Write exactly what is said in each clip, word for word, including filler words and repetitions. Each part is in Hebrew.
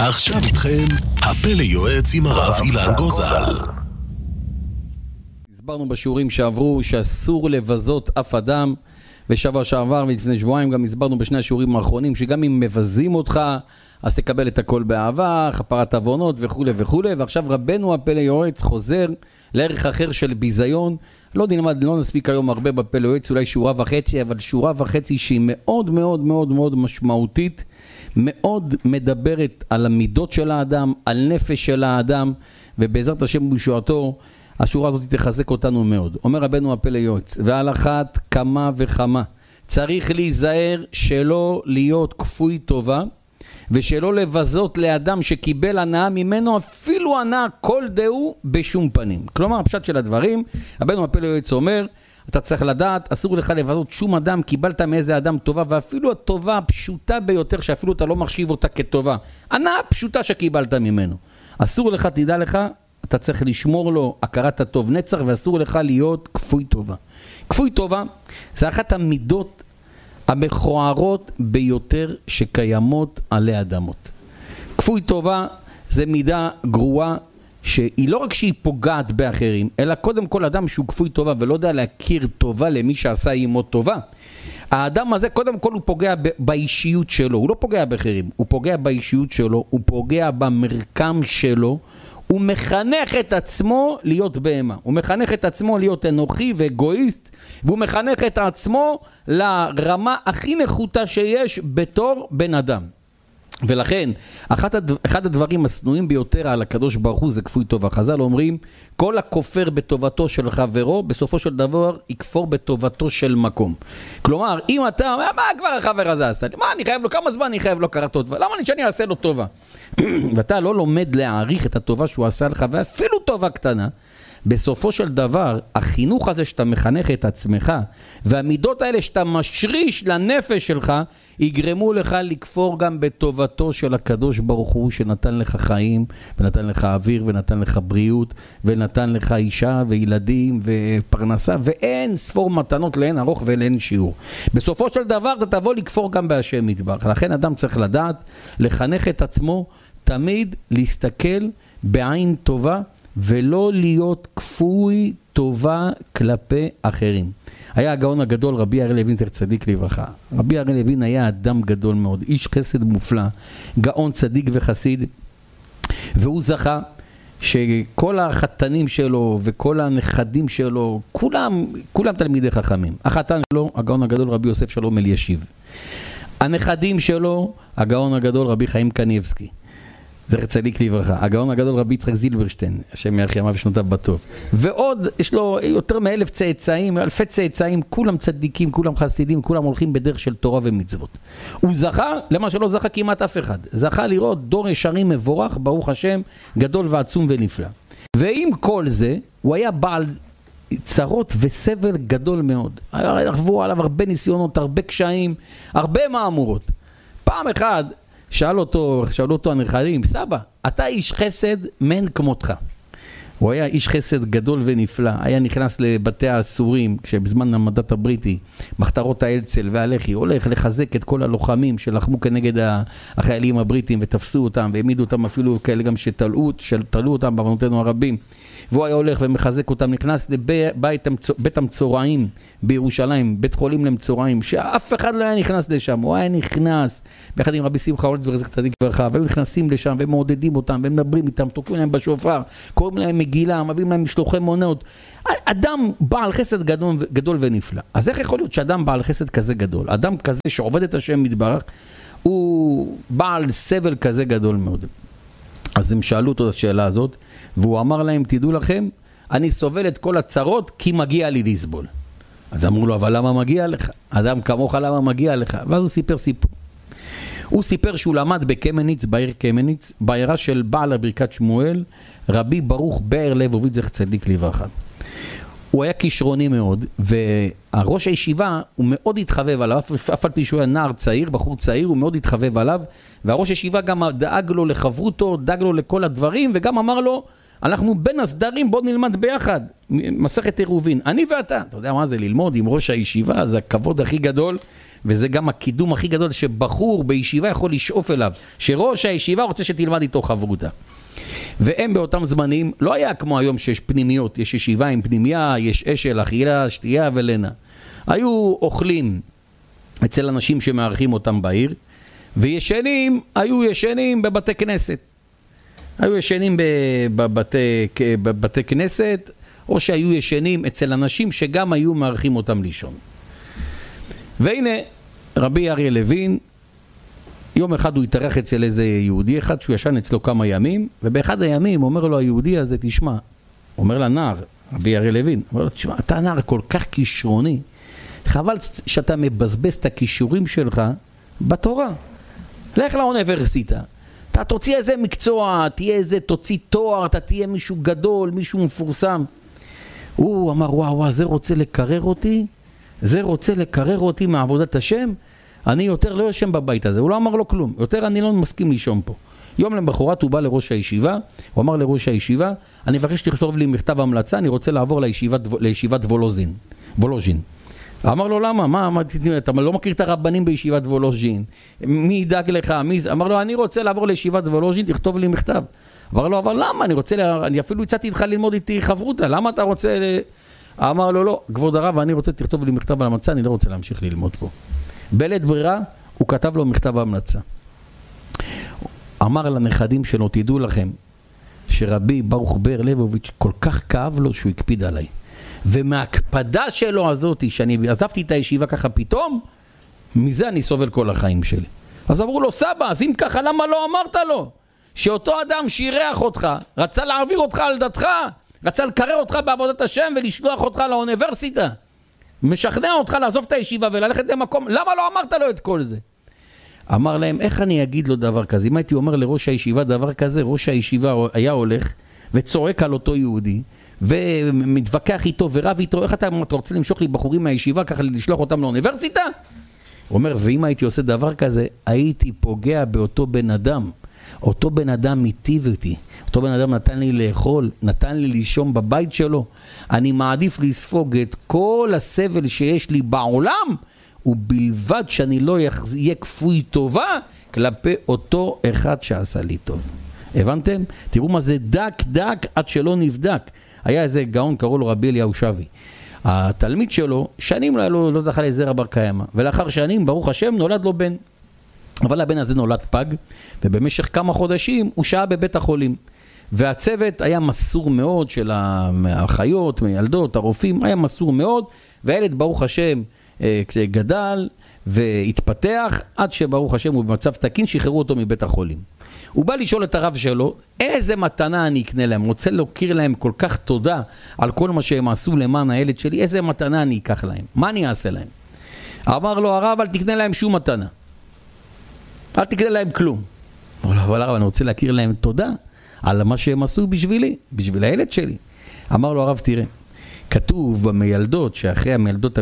עכשיו איתכם הפלא יועץ עם הרב אילן גוזל. הסברנו בשיעורים שעברו שאסור לבזות אף אדם, ושבוע שעבר ולפני שבועיים גם הסברנו בשני השיעורים האחרונים שגם אם מבזים אותך אז תקבל את הכל באהבה, חפרת עוונות וכו' וכו'. ועכשיו רבנו הפלא יועץ חוזר לערך אחר של ביזיון. לא נלמד, לא נספיק היום הרבה בפלא יועץ, אולי שורה וחצי, אבל שורה וחצי שהיא מאוד מאוד מאוד מאוד משמעותית, מאוד מדברת על המידות של האדם, על נפש של האדם, ובעזרת השם בישועתו השורה הזאת תחזק אותנו מאוד. אומר רבנו הפלא יועץ, ועל אחת כמה וכמה צריך להיזהר שלא להיות כפוי טובה, ושלא לבזות לאדם שקיבל הנאה ממנו, אפילו הנאה כל דהו בשום פנים. כלומר, הפשט של הדברים, רבנו הפלא יועץ אומר, אתה צריך לדעת, אסור לך לבזות שום אדם, קיבלת מאיזה אדם טובה, ואפילו הטובה הפשוטה ביותר, שאפילו אתה לא מחשיב אותה כטובה, הנאה פשוטה שקיבלת ממנו. אסור לך, תדע לך, אתה צריך לשמור לו הכרת הטוב נצח, ואסור לך להיות כפוי טובה. כפוי טובה זה אחת המידות המכוערות ביותר שקיימות עלי אדמות. כפוי טובה זה מידה גרועה, שהיא לא רק שהיא פוגעת באחרים, אלא קודם כל אדם שהוא כפוי טובה ולא יודע להכיר טובה למי שעשה עמו טובה. האדם הזה קודם כל הוא פוגע באישיות שלו, הוא לא פוגע באחרים, הוא פוגע באישיות שלו, הוא פוגע במרקם שלו, הוא מחנך את עצמו להיות בהמה, הוא מחנך את עצמו להיות אנוכי ואגואיסט, והוא מחנך את עצמו לרמה הכי נחותה שיש בתור בן אדם. ולכן, אחד, הדבר, אחד הדברים הסנועים ביותר על הקדוש ברוך הוא זה כפוי טובה. חז"ל אומרים, כל הכופר בטובתו של חברו, בסופו של דבר יכפור בטובתו של מקום. כלומר, אם אתה, מה כבר החבר הזה עשה? מה אני חייב לו, כמה זמן אני חייב לו קראת טובה? למה אני שאני אעשה לו טובה? ואתה לא לומד להעריך את הטובה שהוא עשה לך, ואפילו טובה קטנה, בסופו של דבר, החינוך הזה שאתה מחנך את עצמך, והמידות האלה שאתה משריש לנפש שלך, יגרמו לך לכפור גם בטובתו של הקדוש ברוך הוא, שנתן לך חיים, ונתן לך אוויר, ונתן לך בריאות, ונתן לך אישה וילדים ופרנסה, ואין ספור מתנות לאין ארוך ולאין שיעור. בסופו של דבר אתה תבוא לכפור גם בהשם יתברך. לכן אדם צריך לדעת, לחנך את עצמו, תמיד להסתכל בעין טובה, ולא להיות כפוי טובה כלפי אחרים. היה הגאון הגדול רבי אריה לוין זכר צדיק לברכה. רבי אריה לוין היה אדם גדול מאוד, איש חסד מופלא, גאון צדיק וחסיד, והוא זכה שכל החתנים שלו וכל הנכדים שלו, כולם, כולם תלמידי חכמים. החתן שלו, הגאון הגדול רבי יוסף שלום אלישיב. הנכדים שלו, הגאון הגדול רבי חיים קניבסקי. זכר צדיק לברכה, הגאון הגדול רבי יצחק זילברשטיין, השם ירחם ושנותיו בטוב. ועוד יש לו יותר מאלף צאצאים, אלפי צאצאים, כולם צדיקים, כולם חסידים, כולם הולכים בדרך של תורה ומצוות. הוא זכה, למה שלא זכה כמעט אף אחד, זכה לראות דור ישרים מבורך, ברוך השם, גדול ועצום ונפלא. ועם כל זה, הוא היה בעל צרות וסבל גדול מאוד. עברו עליו הרבה ניסיונות, הרבה קשיים, הרבה מאמורות. פעם אחד, שאל אותו, שאלו אותו הנכדים, סבא, אתה איש חסד מן כמותך. הוא היה איש חסד גדול ונפלא, היה נכנס לבתי האסורים, כשבזמן המנדט הבריטי, מחתרות האצ"ל והלח"י, הולך לחזק את כל הלוחמים שלחמו כנגד החיילים הבריטים ותפסו אותם, והעמידו אותם אפילו כאלה גם שתלו, שתלו אותם בעוונותינו הרבים. והוא היה הולך ומחזק אותם, נכנס לבית בית המצורעים בירושלים, בית חולים למצורעים, שאף אחד לא היה נכנס לשם, הוא היה נכנס, ביחד עם רבי שמחה הולץ ורזק צדיק לברכה, והיו נכנסים לשם ומעודדים אותם, ומדברים איתם, תוקעים להם בשופר, קוראים להם מגילה, מביאים להם משלוחי מונות. אדם בעל חסד גדול, גדול ונפלא. אז איך יכול להיות שאדם בעל חסד כזה גדול, אדם כזה שעובד את השם מתברך, הוא בעל סבל כזה גדול מאוד? אז הם שאלו אותו את השאלה הזאת, והוא אמר להם, תדעו לכם, אני סובל את כל הצרות כי מגיע לי לסבול. אז אמרו לו, אבל למה מגיע לך? אדם כמוך למה מגיע לך? ואז הוא סיפר סיפור. הוא סיפר שהוא למד בקמניץ, בעיר קמניץ, בעירה של בעל הברכת שמואל, רבי ברוך באר ליבוביץ' זכר צדיק לברכה. הוא היה כישרוני מאוד, והראש הישיבה הוא מאוד התחבב עליו, אף על פי שהוא היה נער צעיר, בחור צעיר, הוא מאוד התחבב עליו, והראש הישיבה גם דאג לו לחברותו, דאג לו לכל הדברים, וגם אמר לו, אנחנו בין הסדרים, בוא נלמד ביחד, מסכת עירובין, אני ואתה. אתה יודע מה זה ללמוד עם ראש הישיבה, זה הכבוד הכי גדול, וזה גם הקידום הכי גדול שבחור בישיבה יכול לשאוף אליו, שראש הישיבה רוצה שתלמד איתו חברותה. והם באותם זמנים, לא היה כמו היום שיש פנימיות, יש ישיבה עם פנימיה, יש אשל, אכילה, שתייה ולינה. היו אוכלים אצל אנשים שמארחים אותם בעיר, וישנים, היו ישנים בבתי כנסת. היו ישנים בבתי, בבתי כנסת, או שהיו ישנים אצל אנשים שגם היו מארחים אותם לישון. והנה, רבי אריה לוין, יום אחד הוא התארח אצל איזה יהודי אחד שהוא ישן אצלו כמה ימים, ובאחד הימים אומר לו היהודי הזה, תשמע, אומר לנער, רבי אריה לוין, אומר לו, תשמע, אתה נער כל כך כישרוני, חבל שאתה מבזבז את הכישורים שלך בתורה. לך לאוניברסיטה, אתה תוציא איזה מקצוע, תהיה איזה, תוציא תואר, אתה תהיה מישהו גדול, מישהו מפורסם. הוא אמר, וואו, וואו, זה רוצה לקרר אותי, זה רוצה לקרר אותי מעבודת השם, אני יותר לא יושם בבית הזה. הוא לא אמר לו כלום, יותר אני לא מסכים לישון פה. יום למחרת הוא בא לראש הישיבה, הוא אמר לראש הישיבה, אני מבקש לכתוב לי מכתב המלצה, אני רוצה לעבור לישיבת, לישיבת וולוז'ין. וולוז'ין. אמר לו, למה? מה, מה, אתה לא מכיר את הרבנים בישיבת וולוז'ין? מי ידאג לך? מי... אמר לו, אני רוצה לעבור לישיבת וולוז'ין, תכתוב לי מכתב. אמר לו, אבל למה? אני רוצה, לה... אני אפילו הצעתי איתך ללמוד איתי חברותה, למה אתה רוצה... ל... אמר לו, לא, כבוד הרב, אני רוצה תכתוב לי מכתב על המלצה, אני לא רוצה להמשיך ללמוד פה. בלית ברירה, הוא כתב לו מכתב המלצה. אמר לנכדים שלו, תדעו לכם, שרבי ברוך בר ליבוביץ' כל כך כאב לו שהוא הקפיד עליי. ומהקפדה שלו הזאת, שאני עזבתי את הישיבה ככה פתאום, מזה אני סובל כל החיים שלי. אז אמרו לו, סבא, אז אם ככה, למה לא אמרת לו? שאותו אדם שירח אותך, רצה להעביר אותך על דתך, רצה לקרר אותך בעבודת השם ולשלוח אותך לאוניברסיטה. משכנע אותך לעזוב את הישיבה וללכת למקום, למה לא אמרת לו את כל זה? אמר להם, איך אני אגיד לו דבר כזה? אם הייתי אומר לראש הישיבה דבר כזה, ראש הישיבה היה הולך וצועק על אותו יהודי, ומתווכח איתו ורב איתו, איך אתה, אתה רוצה למשוך לי בחורים מהישיבה, ככה לשלוח אותם לאוניברסיטה? הוא אומר, ואם הייתי עושה דבר כזה, הייתי פוגע באותו בן אדם. אותו בן אדם מיטיב אותי. אותו בן אדם נתן לי לאכול, נתן לי לישון בבית שלו. אני מעדיף לספוג את כל הסבל שיש לי בעולם, ובלבד שאני לא אהיה כפוי טובה כלפי אותו אחד שעשה לי טוב. הבנתם? תראו מה זה דק דק עד שלא נבדק. היה איזה גאון, קראו לו רבי אליהו שבי. התלמיד שלו, שנים לא, לא, לא זכה לזרע בר קיימא, ולאחר שנים, ברוך השם, נולד לו בן. אבל הבן הזה נולד פג, ובמשך כמה חודשים הוא שהה בבית החולים. והצוות היה מסור מאוד של האחיות, מילדות, הרופאים, היה מסור מאוד, והילד ברוך השם גדל והתפתח, עד שברוך השם הוא במצב תקין, שחררו אותו מבית החולים. הוא בא לשאול את הרב שלו, איזה מתנה אני אקנה להם? רוצה להכיר להם כל כך תודה על כל מה שהם עשו למען הילד שלי, איזה מתנה אני אקח להם? מה אני אעשה להם? אמר לו הרב, אל תקנה להם שום מתנה. אל תקנה להם כלום. אמר לו, אבל הרב, אני רוצה להכיר להם תודה על מה שהם עשו בשבילי, בשביל הילד שלי. אמר לו הרב, תראה, כתוב במילדות, שאחרי המילדות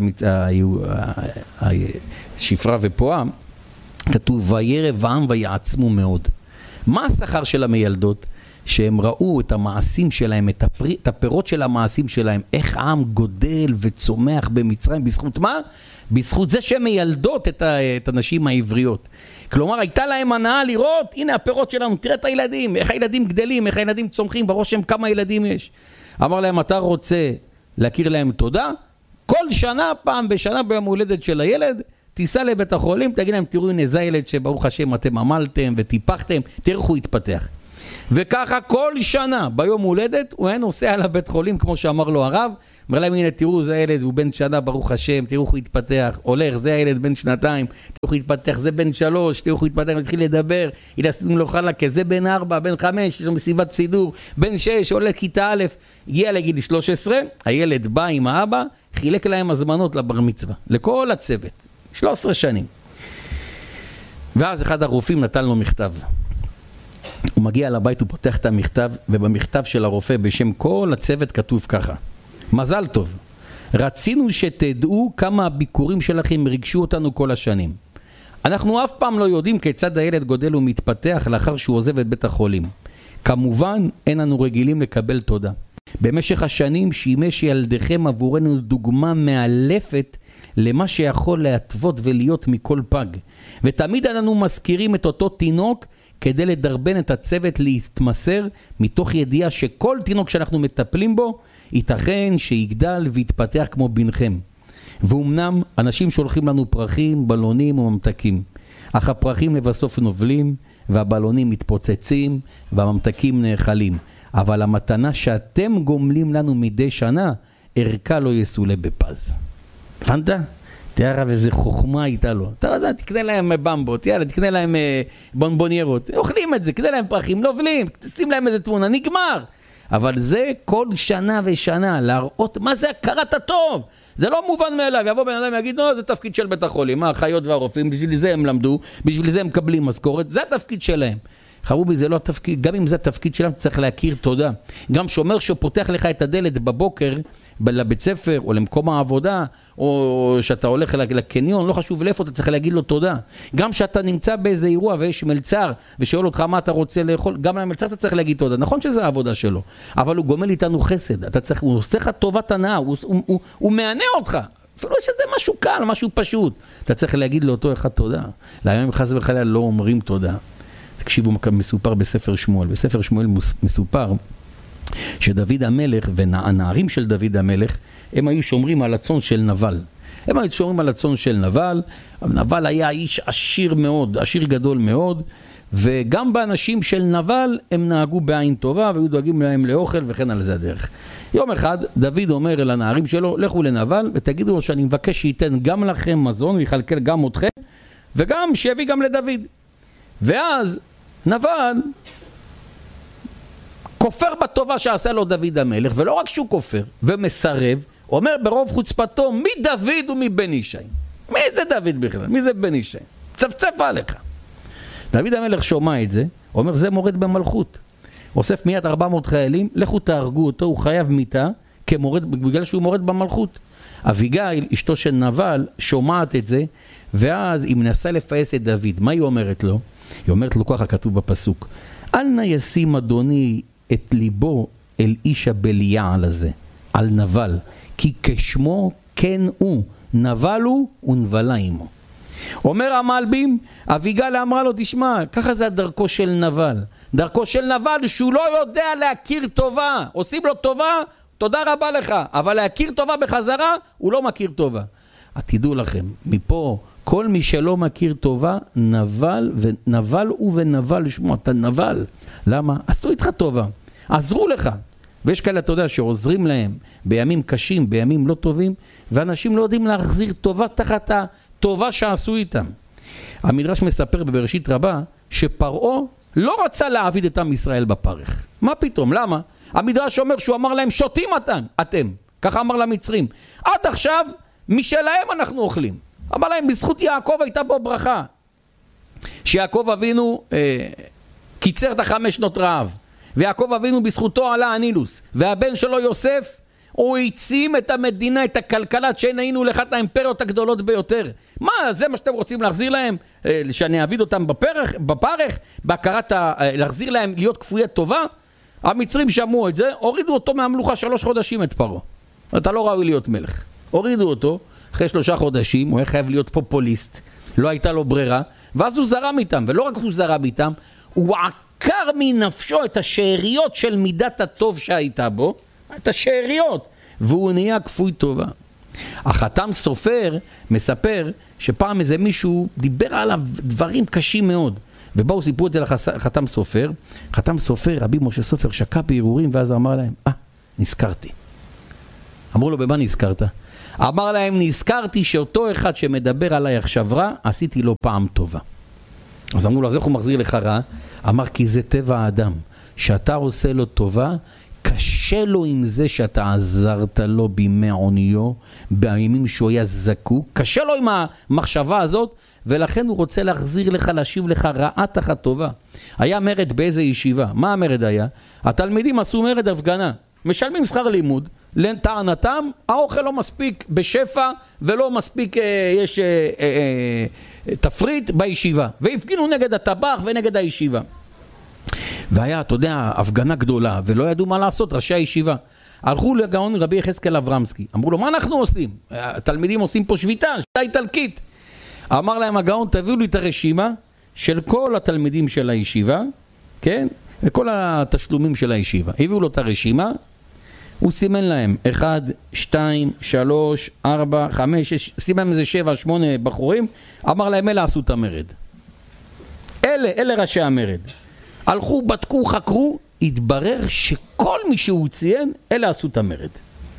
שפרה ופועה, כתוב, וירב העם ויעצמו מאוד. מה השכר של המילדות? שהם ראו את המעשים שלהם, את, הפר... את הפירות של המעשים שלהם, איך העם גודל וצומח במצרים, בזכות מה? בזכות זה שהם מילדות את, ה... את הנשים העבריות. כלומר, הייתה להם הנאה לראות, הנה הפירות שלנו, תראה את הילדים, איך הילדים גדלים, איך הילדים צומחים, בראש הם כמה ילדים יש. אמר להם, אתה רוצה להכיר להם תודה? כל שנה, פעם בשנה ביום הולדת של הילד, תיסע לבית החולים, תגיד להם, תראו, הנה זה ילד שברוך השם אתם עמלתם וטיפחתם, תראו הוא יתפתח. וככה כל שנה ביום הולדת הוא היה נוסע לבית חולים, כמו שאמר לו הרב, אומר להם, הנה תראו, זה ילד, הוא בן שנה, ברוך השם, תראו הוא יתפתח, הולך, זה ילד בן שנתיים, תראו הוא יתפתח, זה בן שלוש, תראו הוא יתפתח, מתחיל לדבר, ילדים לו חלקה, זה בן ארבע, בן חמש, יש לו מסיבת סידור, בן שש, עולה כיתה א', הגיע לגיל שלוש עשרה, הילד בא עם האבא, חילק להם הזמנות לבר מצווה, לכל הצוות, שלוש עשרה שנים. ואז אחד הרופאים נתן לו מכתב. הוא מגיע לבית, הוא פותח את המכתב, ובמכתב של הרופא בשם כל הצוות כתוב ככה, מזל טוב, רצינו שתדעו כמה הביקורים שלכם ריגשו אותנו כל השנים. אנחנו אף פעם לא יודעים כיצד הילד גודל ומתפתח לאחר שהוא עוזב את בית החולים. כמובן, אין לנו רגילים לקבל תודה. במשך השנים שימש ילדיכם עבורנו דוגמה מאלפת למה שיכול להטוות ולהיות מכל פג. ותמיד אנחנו מזכירים את אותו תינוק כדי לדרבן את הצוות להתמסר, מתוך ידיעה שכל תינוק שאנחנו מטפלים בו, ייתכן שיגדל ויתפתח כמו בנכם. ואומנם אנשים שולחים לנו פרחים, בלונים וממתקים. אך הפרחים לבסוף נובלים, והבלונים מתפוצצים, והממתקים נאכלים. אבל המתנה שאתם גומלים לנו מדי שנה, ערכה לא יסולה בפז. הבנת? תראה רב איזה חוכמה הייתה לו. תראה, תקנה להם במבות, יאללה, תקנה להם בונבוניירות. אוכלים את זה, תקנה להם פרחים, נובלים, שים להם איזה תמונה, נגמר. אבל זה כל שנה ושנה, להראות מה זה הכרת הטוב. זה לא מובן מאליו. יבוא בן אדם ויגיד, לא, זה תפקיד של בית החולים, האחיות והרופאים, בשביל זה הם למדו, בשביל זה הם מקבלים משכורת, זה התפקיד שלהם. חרובי, זה לא התפקיד, גם אם זה התפקיד שלהם, צריך להכיר תודה. גם שומר שפותח לך את הדלת בבוקר, לבית ספר, או למקום העבודה, או שאתה הולך לקניון, לא חשוב לאיפה, אתה צריך להגיד לו תודה. גם שאתה נמצא באיזה אירוע ויש מלצר, ושואל אותך מה אתה רוצה לאכול, גם למלצר אתה צריך להגיד תודה. נכון שזה העבודה שלו, אבל הוא גומל איתנו חסד. אתה צריך, הוא עושה לך טובת הנאה, הוא, הוא, הוא, הוא מענה אותך. אפילו שזה משהו קל, משהו פשוט. אתה צריך להגיד לאותו אחד תודה. לימים חס וחלילה לא אומרים תודה. תקשיבו, מסופר בספר שמואל. בספר שמואל מסופר שדוד המלך והנערים של דוד המלך, הם היו שומרים על הצאן של נבל. הם היו שומרים על הצאן של נבל. נבל היה איש עשיר מאוד, עשיר גדול מאוד, וגם באנשים של נבל הם נהגו בעין טובה, והיו דואגים להם לאוכל וכן על זה הדרך. יום אחד דוד אומר אל הנערים שלו, לכו לנבל ותגידו לו שאני מבקש שייתן גם לכם מזון, ויחלקל גם אתכם, וגם שיביא גם לדוד. ואז נבל כופר בטובה שעשה לו דוד המלך, ולא רק שהוא כופר ומסרב, אומר ברוב חוצפתו, מי דוד ומי בן ישי? מי זה דוד בכלל? מי זה בן ישי? צפצף עליך. דוד המלך שומע את זה, אומר זה מורד במלכות. אוסף מיד ארבע מאות חיילים, לכו תהרגו אותו, הוא חייב מיתה, כמורד, בגלל שהוא מורד במלכות. אביגיל, אשתו של נבל, שומעת את זה, ואז היא מנסה לפייס את דוד. מה היא אומרת לו? היא אומרת לו ככה, כתוב בפסוק, אל נא ישים אדוני את ליבו אל איש הבליעל הזה, על נבל, כי כשמו כן הוא, נבל הוא ונבלה עמו. אומר המלבים, אביגיל אמרה לו, תשמע, ככה זה הדרכו של נבל. דרכו של נבל שהוא לא יודע להכיר טובה. עושים לו טובה, תודה רבה לך, אבל להכיר טובה בחזרה, הוא לא מכיר טובה. תדעו לכם, מפה, כל מי שלא מכיר טובה, נבל, ונבל הוא ונבל, שמו, אתה נבל. למה? עשו איתך טובה, עזרו לך. ויש כאלה, אתה יודע, שעוזרים להם בימים קשים, בימים לא טובים, ואנשים לא יודעים להחזיר טובה תחת הטובה שעשו איתם. המדרש מספר בבראשית רבה, שפרעה לא רצה להעביד את עם ישראל בפרך. מה פתאום? למה? המדרש אומר שהוא אמר להם, שותים אתם, אתם. ככה אמר למצרים. עד עכשיו, משלהם אנחנו אוכלים. אמר להם, בזכות יעקב הייתה בו ברכה. שיעקב אבינו אה, קיצר את החמש שנות רעב. ויעקב אבינו בזכותו עלה הנילוס. והבן שלו יוסף, הוא העצים את המדינה, את הכלכלה, שהיינו לאחת האימפריות הגדולות ביותר. מה, זה מה שאתם רוצים להחזיר להם? אה, שאני אעביד אותם בפרך, בפרך, בהכרת, ה, אה, להחזיר להם להיות כפויי טובה? המצרים שמעו את זה, הורידו אותו מהמלוכה שלוש חודשים את פרעה. אתה לא ראוי להיות מלך. הורידו אותו, אחרי שלושה חודשים, הוא היה חייב להיות פופוליסט, לא הייתה לו ברירה, ואז הוא זרם איתם, ולא רק הוא זרם איתם, הוא עקר מנפשו את השאריות של מידת הטוב שהייתה בו, את השאריות, והוא נהיה כפוי טובה. החתם סופר מספר שפעם איזה מישהו דיבר עליו דברים קשים מאוד, ובאו סיפרו את זה לחתם סופר, חתם סופר, רבי משה סופר, שקע בהרהורים, ואז אמר להם, אה, נזכרתי. אמרו לו, במה נזכרת? אמר להם, נזכרתי שאותו אחד שמדבר עליי עכשיו רע, עשיתי לו פעם טובה. אז אמרו לו, אז איך הוא מחזיר לך רע? אמר, כי זה טבע האדם. שאתה עושה לו טובה, קשה לו עם זה שאתה עזרת לו בימי עוניו, בימים שהוא היה זקוק, קשה לו עם המחשבה הזאת, ולכן הוא רוצה להחזיר לך, להשיב לך רעה תחת טובה. היה מרד באיזה ישיבה. מה המרד היה? התלמידים עשו מרד הפגנה. משלמים שכר לימוד, לטענתם, האוכל לא מספיק בשפע, ולא מספיק אה, יש אה, אה, אה, תפריט בישיבה. והפגינו נגד הטבח ונגד הישיבה. והיה, אתה יודע, הפגנה גדולה, ולא ידעו מה לעשות, ראשי הישיבה. הלכו לגאון רבי יחזקאל אברמסקי, אמרו לו, מה אנחנו עושים? התלמידים עושים פה שביתה, שביתה איטלקית. אמר להם הגאון, תביאו לי את הרשימה של כל התלמידים של הישיבה, כן? וכל התשלומים של הישיבה. הביאו לו את הרשימה, הוא סימן להם אחד, שתיים, שלוש, ארבע, חמש, שש, סימן איזה שבע, שמונה בחורים, אמר להם, אלה עשו את המרד. אלה, אלה ראשי המרד. הלכו, בדקו, חקרו, התברר שכל מי שהוא ציין, אלה עשו את המרד.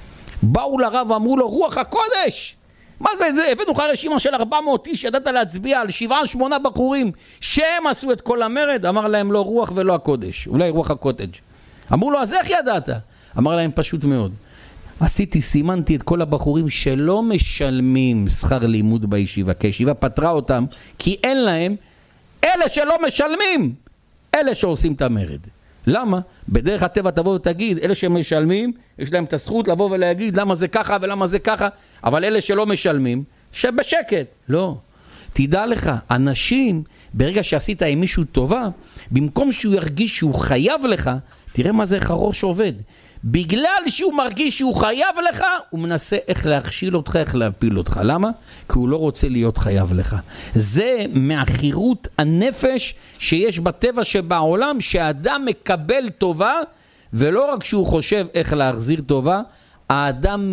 באו לרב ואמרו לו, רוח הקודש! מה זה? הבאנו לך רשימה של ארבע מאות איש, ידעת להצביע על שבעה, שמונה בחורים, שהם עשו את כל המרד? אמר להם, לא רוח ולא הקודש, אולי רוח הקוטג'. אמרו לו, אז איך ידעת? אמר להם, פשוט מאוד. עשיתי, סימנתי את כל הבחורים שלא משלמים שכר לימוד בישיבה, כי הישיבה פטרה אותם, כי אין להם, אלה שלא משלמים, אלה שעושים את המרד. למה? בדרך הטבע תבוא ותגיד, אלה שמשלמים, יש להם את הזכות לבוא ולהגיד למה זה ככה ולמה זה ככה, אבל אלה שלא משלמים, שבשקט. לא. תדע לך, אנשים, ברגע שעשית עם מישהו טובה, במקום שהוא ירגיש שהוא חייב לך, תראה מה זה איך הראש עובד. בגלל שהוא מרגיש שהוא חייב לך, הוא מנסה איך להכשיל אותך, איך להפיל אותך. למה? כי הוא לא רוצה להיות חייב לך. זה מהחירות הנפש שיש בטבע שבעולם, שהאדם מקבל טובה, ולא רק שהוא חושב איך להחזיר טובה, האדם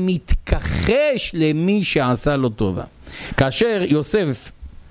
מתכחש למי שעשה לו טובה. כאשר יוסף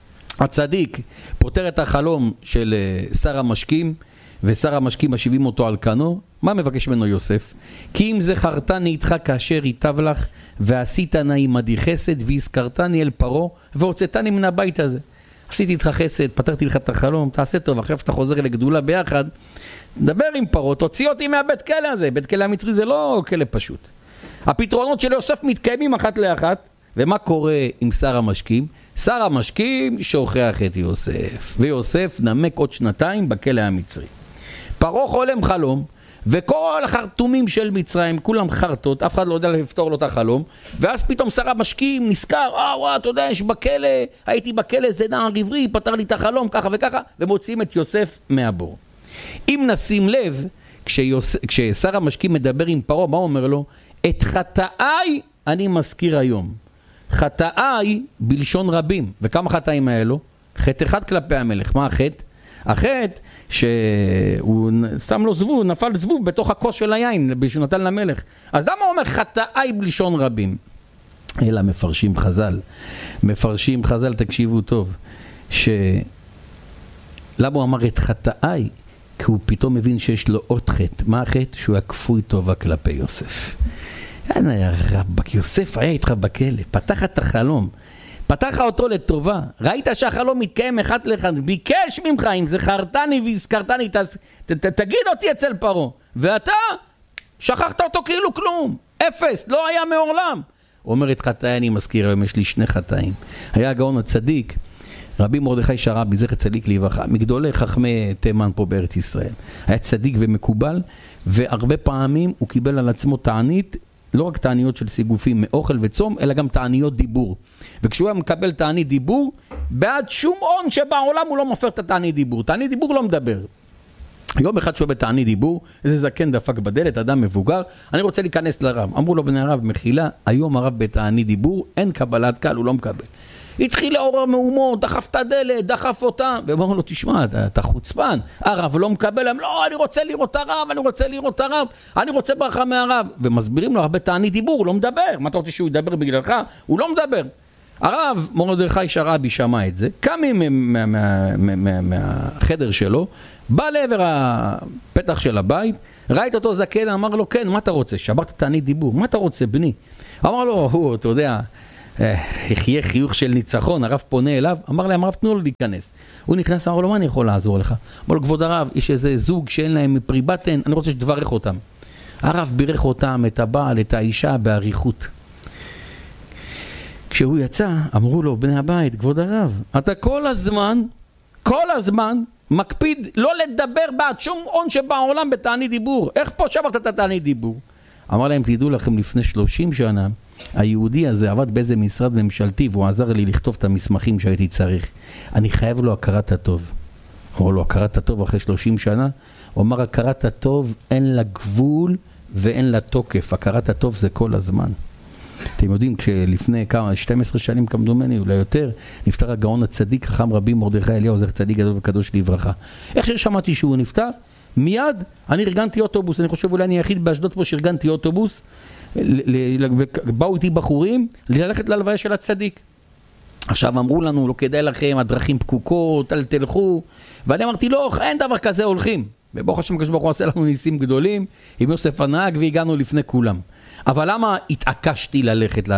הצדיק פותר את החלום של שר המשקים, ושר המשקים משיבים אותו על כנו, מה מבקש ממנו יוסף? כי אם זכרתני איתך כאשר ייטב לך, ועשית נא עמדי חסד, והזכרתני אל פרעה, והוצאתני מן הבית הזה. עשיתי איתך חסד, פתרתי לך את החלום, תעשה טוב, אחרי שאתה חוזר לגדולה ביחד, דבר עם פרעה, תוציא אותי מהבית כלא הזה. בית כלא המצרי זה לא כלא פשוט. הפתרונות של יוסף מתקיימים אחת לאחת, ומה קורה עם שר המשקים? שר המשקים שוכח את יוסף, ויוסף נמק עוד שנתיים בכלא המצרי. פרעה חולם חלום, וכל החרטומים של מצרים, כולם חרטות, אף אחד לא יודע לפתור לו את החלום, ואז פתאום שר המשקים נזכר, אה וואו, אתה יודע, יש בכלא, הייתי בכלא, זה נער עברי, פתר לי את החלום, ככה וככה, ומוציאים את יוסף מהבור. אם נשים לב, כשיוס... כששר המשקים מדבר עם פרעה, מה אומר לו? את חטאיי אני מזכיר היום. חטאיי בלשון רבים. וכמה חטאים האלו? חטא אחד כלפי המלך. מה החטא? החטא שהוא שם לו זבוב, נפל זבוב בתוך הכוס של היין, שהוא נתן למלך. אז למה הוא אומר חטאיי בלשון רבים? אלא מפרשים חז"ל. מפרשים חז"ל, תקשיבו טוב, ש... למה הוא אמר את חטאיי? כי הוא פתאום מבין שיש לו עוד חטא. מה החטא? שהוא היה כפוי טובה כלפי יוסף. רבק, יוסף היה איתך בכלא, פתח את החלום, פתח אותו לטובה, ראית שהחלום מתקיים אחד לאחד, ביקש ממך, אם זכרתני והזכרתני, ת, ת, ת, תגיד אותי אצל פרעה, ואתה שכחת אותו כאילו כלום, אפס, לא היה מעולם. הוא אומר את חטאי אני מזכיר, היום יש לי שני חטאים. היה הגאון הצדיק, רבי מרדכי שרעבי, זכר צדיק לברכה, מגדולי חכמי תימן פה בארץ ישראל. היה צדיק ומקובל, והרבה פעמים הוא קיבל על עצמו תענית, לא רק תעניות של סיגופים מאוכל וצום, אלא גם תעניות דיבור. וכשהוא היה מקבל תענית דיבור, בעד שום עון שבעולם הוא לא מפר את התענית דיבור. תענית דיבור לא מדבר. יום אחד שהוא בתענית דיבור, איזה זקן דפק בדלת, אדם מבוגר, אני רוצה להיכנס לרב. אמרו לו בני הרב, מחילה, היום הרב בתענית דיבור, אין קבלת קהל, הוא לא מקבל. התחיל לעורר מהומות, דחף את הדלת, דחף אותה, ואמרו לו, תשמע, אתה, אתה חוצפן, הרב לא מקבל, הם, לא, אני רוצה לראות הרב, אני רוצה לראות הרב, אני רוצה ברכה מהרב, ומסבירים לו הרבה תענית דיבור, הוא לא מדבר, מה אתה רוצה שהוא ידבר בגללך? הוא לא מדבר. הרב מרדכי שרעבי שמע את זה, קם מה, מה, מה, מה, מהחדר שלו, בא לעבר הפתח של הבית, ראה את אותו זקן, אמר לו, כן, מה אתה רוצה? שברת תענית דיבור, מה אתה רוצה, בני? אמר לו, הוא, אתה יודע, יחיה חיוך של ניצחון, הרב פונה אליו, אמר להם, הרב תנו לו להיכנס. הוא נכנס, אמר לו, מה אני יכול לעזור לך? אמר לו, כבוד הרב, יש איזה זוג שאין להם פרי בטן, אני רוצה שתברך אותם. הרב בירך אותם, את הבעל, את האישה, בעריכות. כשהוא יצא, אמרו לו, בני הבית, כבוד הרב, אתה כל הזמן, כל הזמן, מקפיד לא לדבר בעד שום עון שבעולם בתענית דיבור. איך פה שברת את התענית דיבור? אמר להם, תדעו לכם, לפני שלושים שנה, היהודי הזה עבד באיזה משרד ממשלתי, והוא עזר לי לכתוב את המסמכים שהייתי צריך. אני חייב לו הכרת הטוב. אמרו לו, הכרת הטוב אחרי שלושים שנה? הוא אמר, הכרת הטוב אין לה גבול ואין לה תוקף. הכרת הטוב זה כל הזמן. אתם יודעים, כשלפני כמה, שתים עשרה שנים כמדומני, אולי יותר, נפטר הגאון הצדיק, חכם רבי מרדכי אליהו, זכר צדיק גדול וקדוש לברכה. איך ששמעתי שהוא נפטר? מיד אני ארגנתי אוטובוס, אני חושב אולי אני היחיד באשדוד פה שארגנתי אוטובוס, ובאו איתי בחורים ללכת להלוויה של הצדיק. עכשיו אמרו לנו, לא כדאי לכם, הדרכים פקוקות, אל תלכו, ואני אמרתי, לא, אין דבר כזה, הולכים. וברוך השם הקדוש ברוך הוא עשה לנו ניסים גדולים, עם יוסף הנהג, והגענו לפני כולם. אבל למה התעקשתי ללכת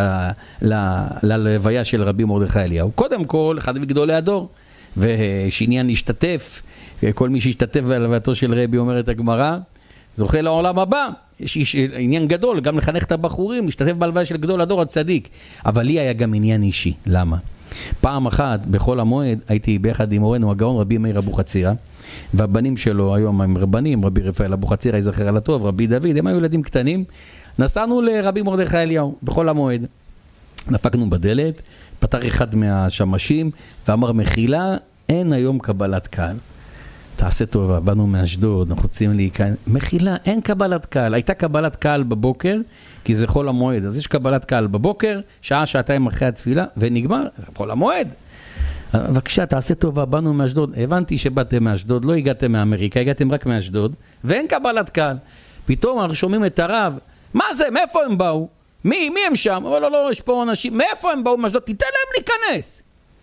ללוויה של רבי מרדכי אליהו? קודם כל, אחד מגדולי הדור, ושעניין להשתתף, כל מי שהשתתף בהלווייתו של רבי, אומרת הגמרא, זוכה לעולם הבא. יש עניין גדול, גם לחנך את הבחורים, להשתתף בהלוויה של גדול הדור הצדיק. אבל לי היה גם עניין אישי. למה? פעם אחת, בכל המועד, הייתי ביחד עם הורנו הגאון רבי מאיר אבוחצירא, והבנים שלו היום הם רבנים, רבי רפאל אבוחצירא, יזכר לטוב, רבי דוד, הם היו ילדים קטנים. נסענו לרבי מרדכי אליהו בכל המועד. דפקנו בדלת, פתר אחד מהשמשים ואמר, מחילה, אין היום קבלת קהל. תעשה טובה, באנו מאשדוד, אנחנו רוצים להיכנס. מחילה, אין קבלת קהל. הייתה קבלת קהל בבוקר, כי זה חול המועד. אז יש קבלת קהל בבוקר, שעה, שעתיים אחרי התפילה, ונגמר, זה חול המועד. בבקשה, תעשה טובה, באנו מאשדוד. הבנתי שבאתם מאשדוד, לא הגעתם מאמריקה, הגעתם רק מאשדוד, ואין קבלת קהל. פתאום אנחנו שומעים את הרב, מה זה? מאיפה הם באו? מי? מי הם שם? אבל לא, לא, יש פה אנשים. מאיפה הם באו מאשדוד? תיתן להם להיכנס.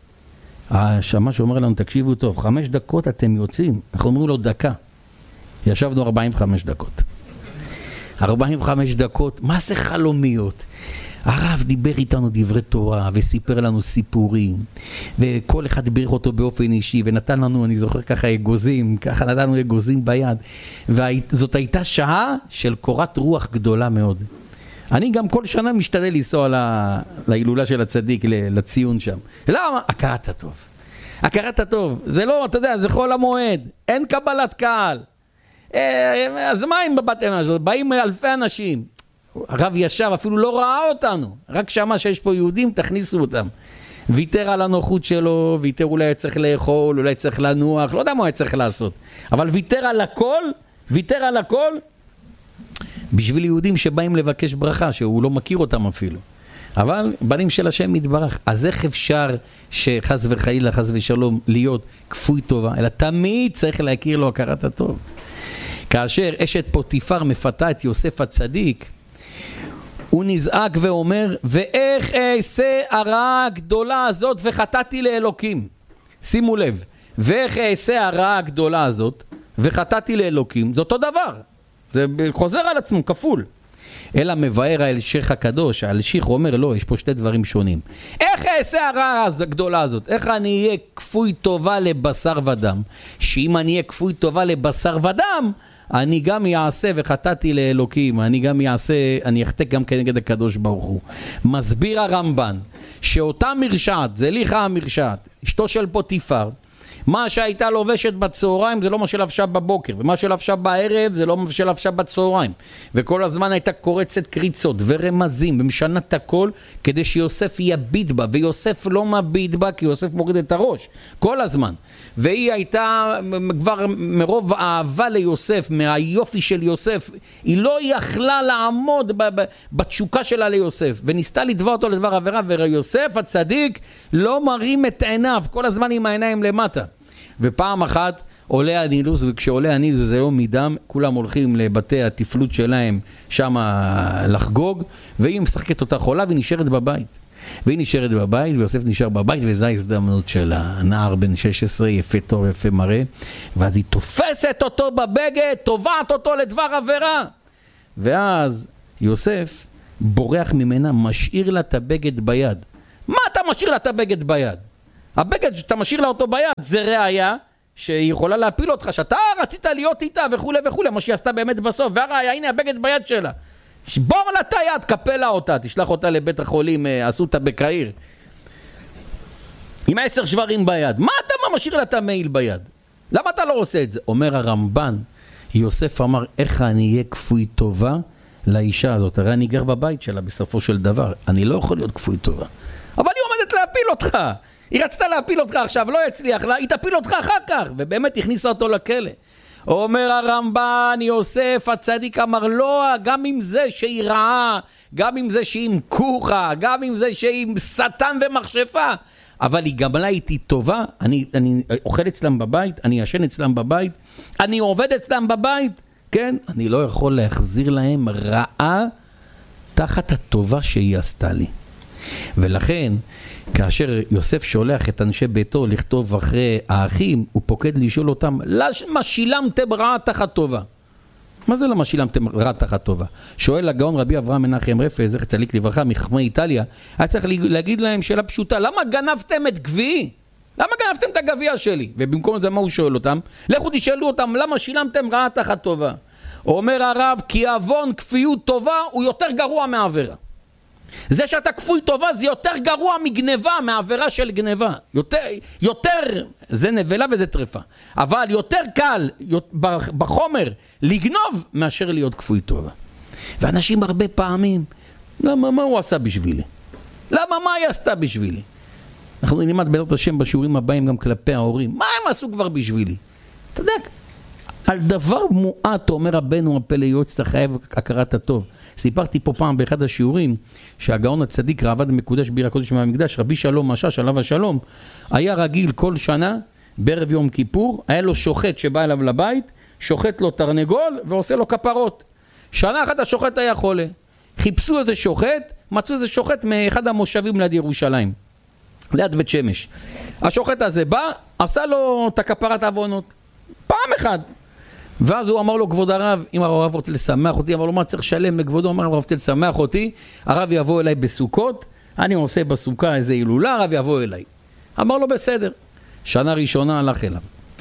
השמש אומר לנו, תקשיבו טוב, חמש דקות אתם יוצאים. אנחנו אומרים לו דקה. ישבנו ארבעים וחמש דקות. ארבעים וחמש דקות, מה זה חלומיות? הרב דיבר איתנו דברי תורה וסיפר לנו סיפורים, וכל אחד דיבר אותו באופן אישי, ונתן לנו, אני זוכר ככה, אגוזים, ככה נתנו אגוזים ביד, וזאת הייתה שעה של קורת רוח גדולה מאוד. אני גם כל שנה משתדל לנסוע להילולה של הצדיק, לציון שם. למה? הכרת הטוב. הכרת הטוב. זה לא, אתה יודע, זה חול המועד. אין קבלת קהל. אז מה אם בבתי מאשדוד? באים אלפי אנשים. הרב ישב, אפילו לא ראה אותנו. רק שמע שיש פה יהודים, תכניסו אותם. ויתר על הנוחות שלו, ויתר אולי צריך לאכול, אולי צריך לנוח, לא יודע מה צריך לעשות. אבל ויתר על הכל, ויתר על הכל, בשביל יהודים שבאים לבקש ברכה, שהוא לא מכיר אותם אפילו. אבל בנים של השם יתברך. אז איך אפשר שחס וחלילה, חס ושלום, להיות כפוי טובה? אלא תמיד צריך להכיר לו הכרת הטוב. כאשר אשת פוטיפר מפתה את יוסף הצדיק, הוא נזעק ואומר, ואיך אעשה הרעה הגדולה הזאת וחטאתי לאלוקים. שימו לב, ואיך אעשה הרעה הגדולה הזאת וחטאתי לאלוקים, זה אותו דבר. זה חוזר על עצמו, כפול. אלא מבאר האלשיך הקדוש, האלשיך אומר, לא, יש פה שתי דברים שונים. איך אעשה הרעה הגדולה הזאת? איך אני אהיה כפוי טובה לבשר ודם? שאם אני אהיה כפוי טובה לבשר ודם, אני גם יעשה וחטאתי לאלוקים, אני גם יעשה, אני אחטא גם כנגד הקדוש ברוך הוא. מסביר הרמב"ן, שאותה מרשעת, זה ליחה המרשעת, אשתו של פוטיפר, מה שהייתה לובשת בצהריים זה לא מה שלבשה בבוקר, ומה שלבשה בערב זה לא מה שלבשה בצהריים, וכל הזמן הייתה קורצת קריצות ורמזים ומשנה את הכל כדי שיוסף יביט בה, ויוסף לא מביט בה כי יוסף מוריד את הראש כל הזמן, והיא הייתה כבר מרוב אהבה ליוסף, מהיופי של יוסף, היא לא יכלה לעמוד בתשוקה שלה ליוסף, וניסתה לדבר אותו לדבר עבירה, ויוסף הצדיק לא מרים את עיניו, כל הזמן עם העיניים למטה. ופעם אחת עולה הנילוס, וכשעולה הנילוס זה יום מדם, כולם הולכים לבתי התפלות שלהם שם לחגוג, והיא משחקת אותה חולה והיא נשארת בבית. והיא נשארת בבית, ויוסף נשאר בבית, וזו ההזדמנות של הנער בן שש עשרה, יפה תור, יפה מראה, ואז היא תופסת אותו בבגד, תובעת אותו לדבר עבירה. ואז יוסף בורח ממנה, משאיר לה את הבגד ביד. מה אתה משאיר לה את הבגד ביד? הבגד שאתה משאיר לה אותו ביד, זה ראיה שהיא יכולה להפיל אותך, שאתה רצית להיות איתה וכו' וכו', מה שהיא עשתה באמת בסוף, והראיה, הנה הבגד ביד שלה. שבור לה את היד, קפלה אותה, תשלח אותה לבית החולים, עשו אותה בקהיר. עם עשר שברים ביד. מה אתה משאיר לה את המעיל ביד? למה אתה לא עושה את זה? אומר הרמב"ן, יוסף אמר, איך אני אהיה כפוי טובה לאישה הזאת? הרי אני גר בבית שלה בסופו של דבר, אני לא יכול להיות כפוי טובה. אבל היא עומדת להפיל אותך. היא רצתה להפיל אותך עכשיו, לא יצליח לה, היא תפיל אותך אחר כך, ובאמת הכניסה אותו לכלא. אומר הרמב"ן, יוסף הצדיק אמר לא, גם עם זה שהיא רעה, גם עם זה שהיא עם כוחה, גם עם זה שהיא עם שטן ומחשפה, אבל היא גמלה איתי טובה, אני, אני אוכל אצלם בבית, אני ישן אצלם בבית, אני עובד אצלם בבית, כן? אני לא יכול להחזיר להם רעה תחת הטובה שהיא עשתה לי. ולכן, כאשר יוסף שולח את אנשי ביתו לכתוב אחרי האחים, הוא פוקד לשאול אותם, למה שילמתם רעה תחת טובה? מה זה למה שילמתם רעה תחת טובה? שואל הגאון רבי אברהם מנחם רפא, זכר צדיק לברכה, מחכמי איטליה, היה צריך להגיד להם שאלה פשוטה, למה גנבתם את גביעי? למה גנבתם את הגביע שלי? ובמקום זה מה הוא שואל אותם? לכו תשאלו אותם, למה שילמתם רעה תחת טובה? אומר הרב, כי עוון כפיות טובה הוא יותר גרוע מעבירה. זה שאתה כפוי טובה זה יותר גרוע מגניבה, מעבירה של גניבה. יותר, יותר, זה נבלה וזה טרפה. אבל יותר קל בחומר לגנוב מאשר להיות כפוי טובה. ואנשים הרבה פעמים, למה, מה הוא עשה בשבילי? למה, מה היא עשתה בשבילי? אנחנו נלמד בעזרת השם בשיעורים הבאים גם כלפי ההורים. מה הם עשו כבר בשבילי? אתה יודע, על דבר מועט אומר רבנו הפלא יועץ לחייב הכרת הטוב. סיפרתי פה פעם באחד השיעורים שהגאון הצדיק רעבד מקודש בעיר הקודש מהמקדש, רבי שלום משאש עליו השלום, היה רגיל כל שנה בערב יום כיפור, היה לו שוחט שבא אליו לבית, שוחט לו תרנגול ועושה לו כפרות. שנה אחת השוחט היה חולה, חיפשו איזה שוחט, מצאו איזה שוחט מאחד המושבים ליד ירושלים, ליד בית שמש. השוחט הזה בא, עשה לו את הכפרת עוונות פעם אחת. ואז הוא אמר לו, כבוד הרב, אם הרב רוצה לשמח אותי, אמר לו, מה צריך לשלם לכבודו? אמר לו, הרב רוצה לשמח אותי, הרב יבוא אליי בסוכות, אני עושה בסוכה איזה הילולה, הרב יבוא אליי. אמר לו, בסדר. שנה ראשונה הלך אליו.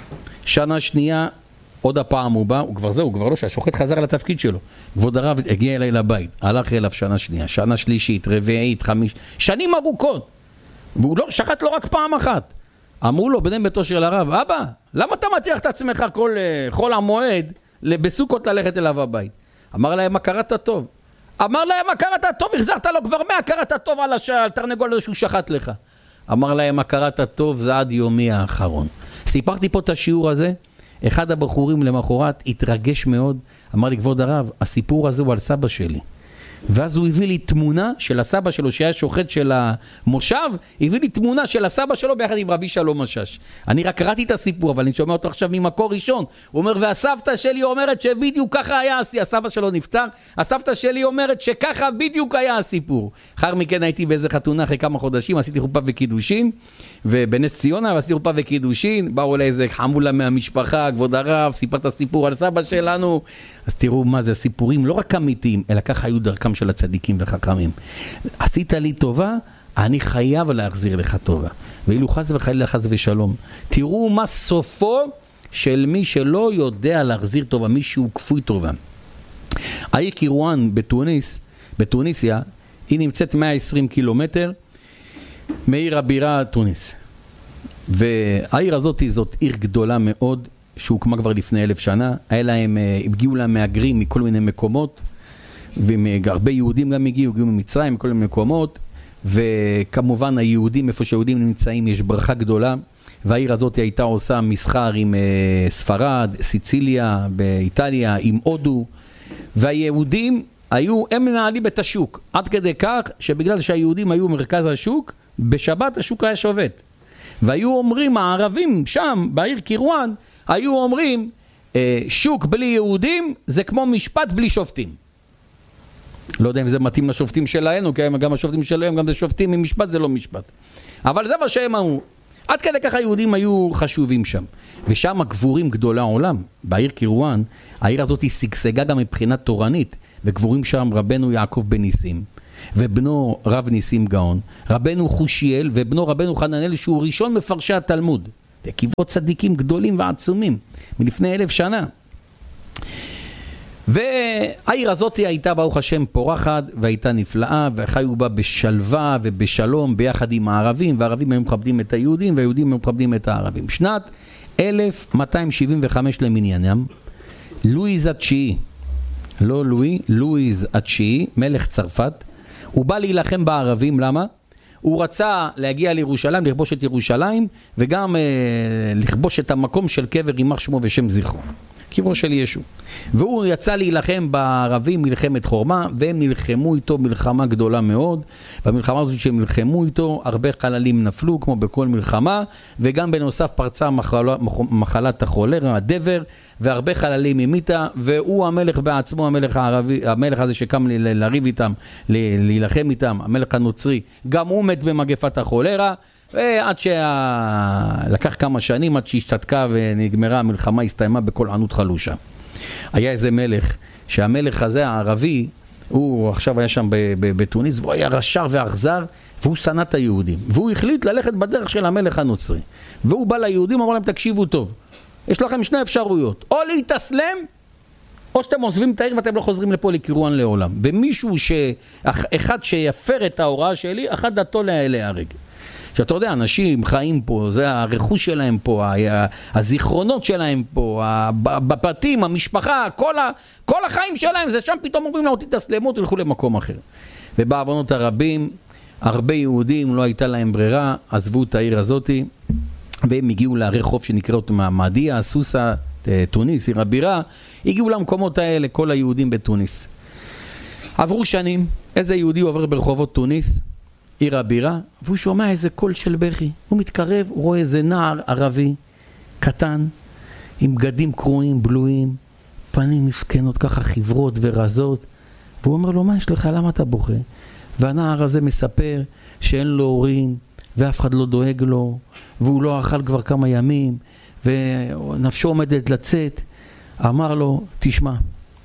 שנה שנייה, עוד הפעם הוא בא, הוא כבר זה, הוא כבר לא, שהשוחט חזר לתפקיד שלו. כבוד הרב הגיע אליי לבית, הלך אליו שנה שנייה, שנה שלישית, רביעית, חמיש, שנים ארוכות. והוא לא, שחט לו רק פעם אחת. אמרו לו, בני ביתו של הרב, אבא, למה אתה מטיח את עצמך כל חול המועד בסוכות ללכת אליו הבית? אמר להם, הכרת הטוב. אמר להם, הכרת הטוב, החזרת לו כבר מהכרת הטוב על התרנגול הזה שהוא שחט לך. אמר להם, הכרת הטוב זה עד יומי האחרון. סיפרתי פה את השיעור הזה, אחד הבחורים למחרת התרגש מאוד, אמר לי, כבוד הרב, הסיפור הזה הוא על סבא שלי. ואז הוא הביא לי תמונה של הסבא שלו שהיה שוחט של המושב, הביא לי תמונה של הסבא שלו ביחד עם רבי שלום משאש. אני רק קראתי את הסיפור, אבל אני שומע אותו עכשיו ממקור ראשון. הוא אומר, והסבתא שלי אומרת שבדיוק ככה היה, הסבא שלו נפטר, הסבתא שלי אומרת שככה בדיוק היה הסיפור. אחר מכן הייתי באיזה חתונה אחרי כמה חודשים, עשיתי חופה וקידושין, ובנס ציונה עשיתי חופה וקידושין, באו אליי איזה חמולה מהמשפחה, כבוד הרב, סיפר את הסיפור על סבא שלנו. אז תראו מה זה, סיפורים לא רק אמיתיים, אלא ככה היו דרכם של הצדיקים וחכמים. עשית לי טובה, אני חייב להחזיר לך טובה. ואילו חס וחלילה חס ושלום, תראו מה סופו של מי שלא יודע להחזיר טובה, מי שהוא כפוי טובה. העיר קירואן בתוניס, בתוניסיה, היא נמצאת מאה ועשרים קילומטר מעיר הבירה תוניס. והעיר הזאת היא זאת עיר גדולה מאוד, שהוקמה כבר לפני אלף שנה, היה להם, הגיעו להם מהגרים מכל מיני מקומות, והרבה יהודים גם הגיעו, הגיעו ממצרים, מכל מיני מקומות, וכמובן היהודים, איפה שהיהודים נמצאים, יש ברכה גדולה, והעיר הזאת הייתה עושה מסחר עם ספרד, סיציליה, באיטליה, עם הודו, והיהודים היו, הם מנהלים את השוק, עד כדי כך שבגלל שהיהודים היו מרכז השוק, בשבת השוק היה שובת. והיו אומרים, הערבים שם, בעיר קירואן, היו אומרים, שוק בלי יהודים זה כמו משפט בלי שופטים. לא יודע אם זה מתאים לשופטים שלנו, כי גם השופטים שלהם, גם זה שופטים ממשפט, זה לא משפט. אבל זה מה שהם אמרו. עד כדי כך היהודים היו חשובים שם. ושם הגבורים גדולה עולם, בעיר קירואן, העיר הזאת היא שגשגה גם מבחינה תורנית, וגבורים שם רבנו יעקב בן ניסים, ובנו רב ניסים גאון, רבנו חושיאל, ובנו רבנו חננאל, שהוא ראשון מפרשי התלמוד. עקבות צדיקים גדולים ועצומים, מלפני אלף שנה. והעיר הזאת הייתה ברוך השם פורחת, והייתה נפלאה, וחיו בה בשלווה ובשלום ביחד עם הערבים, והערבים היו מכבדים את היהודים, והיהודים היו מכבדים את הערבים. שנת אלף מאתיים שבעים וחמש למניינם, לואיז התשיעי, לא לואי, לואיז התשיעי, מלך צרפת, הוא בא להילחם בערבים, למה? הוא רצה להגיע לירושלים, לכבוש את ירושלים, וגם אה, לכבוש את המקום של קבר יימח שמו ושם זכרו. קברו של ישו. והוא יצא להילחם בערבים מלחמת חורמה, והם נלחמו איתו מלחמה גדולה מאוד. במלחמה הזאת שהם נלחמו איתו, הרבה חללים נפלו, כמו בכל מלחמה, וגם בנוסף פרצה מחלה, מחלת החולרה, הדבר, והרבה חללים המיתה, והוא המלך בעצמו, המלך הערבי, המלך הזה שקם ל- לריב איתם, ל- להילחם איתם, המלך הנוצרי, גם הוא מת במגפת החולרה, ועד שלקח כמה שנים, עד שהשתתקה ונגמרה המלחמה, הסתיימה בכל ענות חלושה. היה איזה מלך, שהמלך הזה הערבי, הוא עכשיו היה שם בתוניס, והוא היה רשע ואכזר, והוא שנא את היהודים. והוא החליט ללכת בדרך של המלך הנוצרי. והוא בא ליהודים, אמר להם, תקשיבו טוב, יש לכם שני אפשרויות, או להתאסלם, או שאתם עוזבים את העיר ואתם לא חוזרים לפה לקירואן לעולם. ומישהו ש... אחד שיפר את ההוראה שלי, אחד דתו להיהרג. שאתה יודע, אנשים חיים פה, זה הרכוש שלהם פה, הזיכרונות שלהם פה, בבתים, המשפחה, כל, ה, כל החיים שלהם, זה שם פתאום אומרים לה, תתאסלמו, תלכו למקום אחר. ובעוונות הרבים, הרבה יהודים לא הייתה להם ברירה, עזבו את העיר הזאת, והם הגיעו לערי חוף שנקרא אותו מעמדיה, סוסה, תוניס, עיר הבירה, הגיעו למקומות האלה, כל היהודים בתוניס. עברו שנים, איזה יהודי עובר ברחובות תוניס, עיר הבירה, והוא שומע איזה קול של בכי. הוא מתקרב, הוא רואה איזה נער ערבי, קטן, עם בגדים קרועים, בלויים, פנים מסכנות ככה חברות ורזות, והוא אומר לו, מה יש לך? למה אתה בוכה? והנער הזה מספר שאין לו הורים, ואף אחד לא דואג לו, והוא לא אכל כבר כמה ימים, ונפשו עומדת לצאת. אמר לו, תשמע,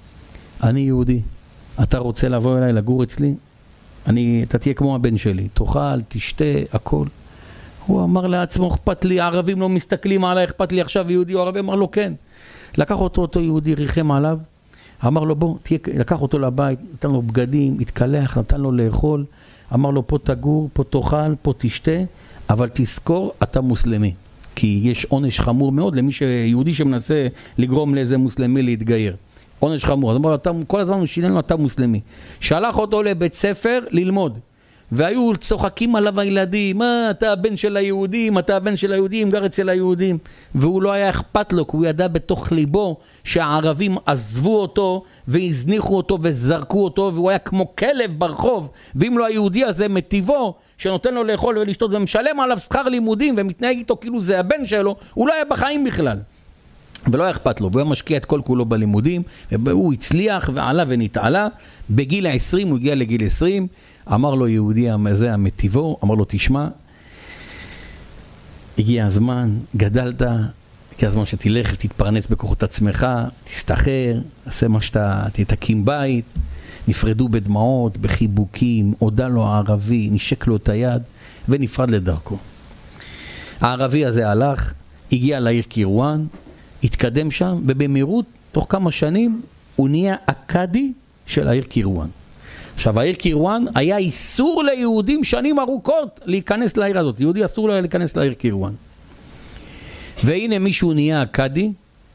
אני יהודי, אתה רוצה לבוא אליי לגור אצלי? אני, אתה תהיה כמו הבן שלי, תאכל, תשתה, הכל. הוא אמר לעצמו, אכפת לי, הערבים לא מסתכלים עליי, אכפת לי עכשיו יהודי או ערבי? אמר לו, כן. לקח אותו, אותו יהודי, ריחם עליו, אמר לו, בוא, תהיה, לקח אותו לבית, נתן לו בגדים, התקלח, נתן לו לאכול, אמר לו, פה תגור, פה תאכל, פה תשתה, אבל תזכור, אתה מוסלמי. כי יש עונש חמור מאוד למי שיהודי שמנסה לגרום לאיזה מוסלמי להתגייר. עונש חמור. אז אמר לו, אתה, כל הזמן הוא שינן לו, אתה מוסלמי. שלח אותו לבית ספר ללמוד. והיו צוחקים עליו הילדים, מה, אתה הבן של היהודים, אתה הבן של היהודים, גר אצל היהודים. והוא לא היה אכפת לו, כי הוא ידע בתוך ליבו שהערבים עזבו אותו והזניחו אותו וזרקו אותו, והוא היה כמו כלב ברחוב. ואם לא היהודי הזה מטיבו, שנותן לו לאכול ולשתות ומשלם עליו שכר לימודים ומתנהג איתו כאילו זה הבן שלו, הוא לא היה בחיים בכלל. ולא היה אכפת לו, והוא היה משקיע את כל כולו בלימודים, והוא הצליח ועלה ונתעלה. בגיל ה-עשרים, הוא הגיע לגיל עשרים, אמר לו יהודי הזה המטיבו, אמר לו, תשמע, הגיע הזמן, גדלת, הגיע הזמן שתלך, תתפרנס בכוחות עצמך, תסתחר, עשה מה שאתה, תתקים בית. נפרדו בדמעות, בחיבוקים, הודה לו הערבי, נשק לו את היד, ונפרד לדרכו. הערבי הזה הלך, הגיע לעיר קירואן, התקדם שם, ובמהירות, תוך כמה שנים, הוא נהיה הקאדי של העיר קירואן. עכשיו, העיר קירואן היה איסור ליהודים שנים ארוכות להיכנס לעיר הזאת. יהודי אסור לו להיכנס לעיר קירואן. והנה מישהו נהיה הקאדי,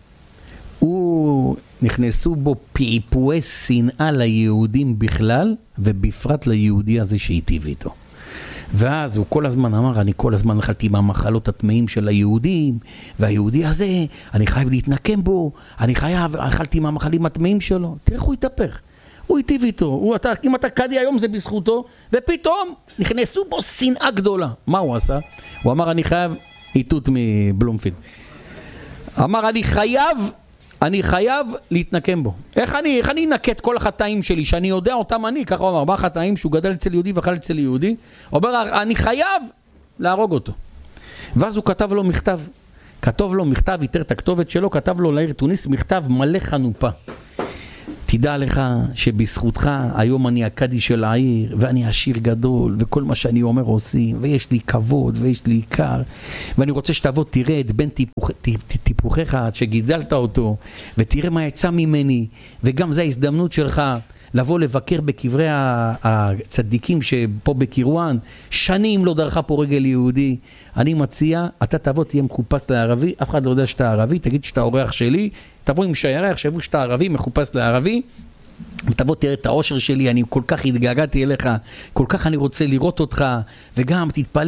הוא נכנסו בו פעיפועי שנאה ליהודים בכלל, ובפרט ליהודי הזה שהיטיב איתו. ואז הוא כל הזמן אמר, אני כל הזמן אכלתי מהמחלות הטמאים של היהודים, והיהודי הזה, אני חייב להתנקם בו, אני חייב, אכלתי מהמחלים הטמאים שלו. תראה איך הוא התהפך. הוא היטיב איתו, הוא, אתה, אם אתה קאדי היום זה בזכותו, ופתאום נכנסו בו שנאה גדולה. מה הוא עשה? הוא אמר, אני חייב, איתות מבלומפילד. אמר, אני חייב, אני חייב להתנקם בו. איך אני, איך אני אנקה את כל החטאים שלי, שאני יודע אותם אני, ככה הוא אמר, ארבעה חטאים שהוא גדל אצל יהודי ואכל אצל יהודי, הוא אומר, אני חייב להרוג אותו. ואז הוא כתב לו מכתב, כתב לו מכתב, יתר את הכתובת שלו, כתב לו לעיר תוניס מכתב מלא חנופה. תדע לך שבזכותך היום אני הקאדי של העיר, ואני עשיר גדול, וכל מה שאני אומר עושים, ויש לי כבוד, ויש לי עיקר, ואני רוצה שתבוא תראה את בן טיפוח, טיפוחך שגידלת אותו, ותראה מה יצא ממני, וגם זו ההזדמנות שלך לבוא לבקר בקברי הצדיקים שפה בקירואן, שנים לא דרכה פה רגל יהודי. אני מציע, אתה תבוא תהיה מחופש לערבי, אף אחד לא יודע שאתה ערבי, תגיד שאתה אורח שלי, תבוא עם שיירה, יחשבו שאתה ערבי, מחופש לערבי, ותבוא תראה את האושר שלי, אני כל כך התגעגעתי אליך, כל כך אני רוצה לראות אותך, וגם תתפלל